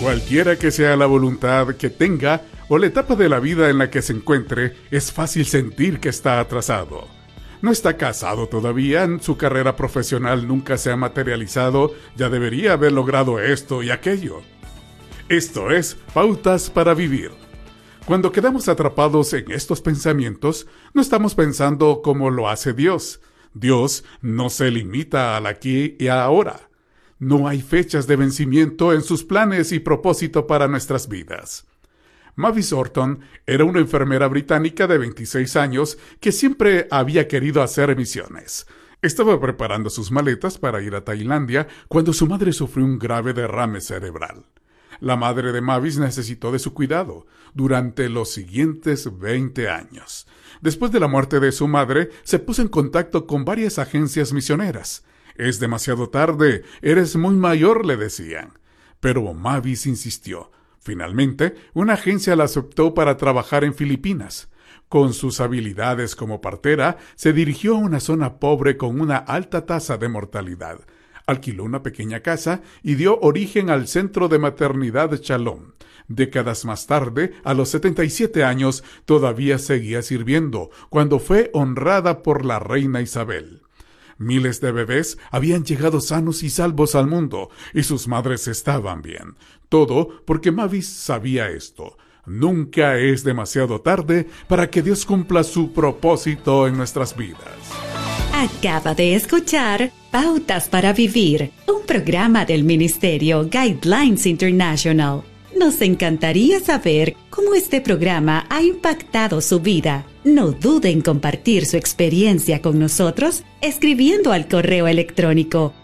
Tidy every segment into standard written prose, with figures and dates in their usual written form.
Cualquiera que sea la voluntad que tenga o la etapa de la vida en la que se encuentre, es fácil sentir que está atrasado. No está casado todavía, su carrera profesional nunca se ha materializado, ya debería haber logrado esto y aquello. Esto es Pautas para Vivir. Cuando quedamos atrapados en estos pensamientos, no estamos pensando como lo hace Dios. Dios no se limita al aquí y ahora. No hay fechas de vencimiento en sus planes y propósito para nuestras vidas. Mavis Orton era una enfermera británica de 26 años que siempre había querido hacer misiones. Estaba preparando sus maletas para ir a Tailandia cuando su madre sufrió un grave derrame cerebral. La madre de Mavis necesitó de su cuidado durante los siguientes 20 años. Después de la muerte de su madre, se puso en contacto con varias agencias misioneras. «Es demasiado tarde, eres muy mayor», le decían. Pero Mavis insistió. Finalmente, una agencia la aceptó para trabajar en Filipinas. Con sus habilidades como partera, se dirigió a una zona pobre con una alta tasa de mortalidad. Alquiló una pequeña casa y dio origen al Centro de Maternidad Shalom. Décadas más tarde, a los 77 años, todavía seguía sirviendo, cuando fue honrada por la reina Isabel. Miles de bebés habían llegado sanos y salvos al mundo, y sus madres estaban bien. Todo porque Mavis sabía esto. Nunca es demasiado tarde para que Dios cumpla su propósito en nuestras vidas. Acaba de escuchar Pautas para Vivir, un programa del Ministerio Guidelines International. Nos encantaría saber cómo este programa ha impactado su vida. No dude en compartir su experiencia con nosotros escribiendo al correo electrónico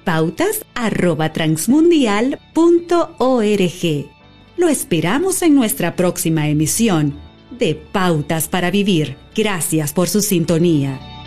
pautas@transmundial.org. Lo esperamos en nuestra próxima emisión de Pautas para Vivir. Gracias por su sintonía.